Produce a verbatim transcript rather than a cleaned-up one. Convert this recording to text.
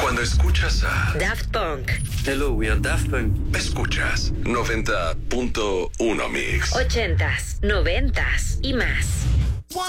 Cuando escuchas a Daft Punk. Hello, we are Daft Punk. Escuchas noventa punto uno Mix. Ochentas, noventas y más.